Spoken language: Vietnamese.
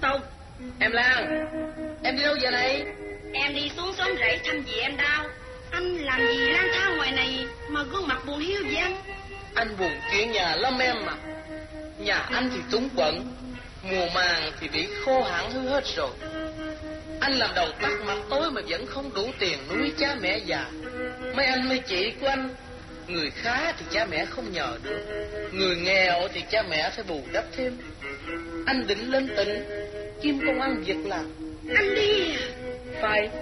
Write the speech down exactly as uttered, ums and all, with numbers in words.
tục. Em Lan, em đi đâu giờ này? Em đi xuống xóm rẫy thăm dì em Đao. Anh làm gì lang thang ngoài này mà gương mặt buồn hiu vậy anh? Anh buồn chuyện nhà lắm em mà. Nhà anh thì túng quẫn, mùa màng thì bị khô hạn hư hết rồi. Anh làm đầu tắt mặt tối mà vẫn không đủ tiền nuôi cha mẹ già. Mấy anh mấy chị của anh, người khá thì cha mẹ không nhờ được, người nghèo thì cha mẹ phải bù đắp thêm. Anh định lên tỉnh kiếm công ăn việc làm. Anh đi à? Phải.